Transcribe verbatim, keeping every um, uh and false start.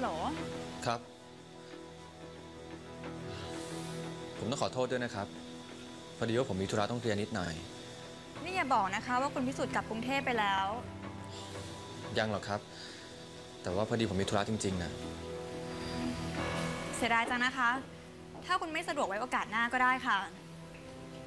ลครับผมต้องขอโทษด้วยนะครับพอดีว่าผมมีธุระต้องเคลียร์นิดหน่อยนี่อย่าบอกนะคะว่าคุณพิสุทธิ์กลับกรุงเทพไปแล้วยังหรอกครับแต่ว่าพอดีผมมีธุระจริงๆนะเสียดายจังนะคะถ้าคุณไม่สะดวกไว้โอกาสหน้าก็ได้ค่ะ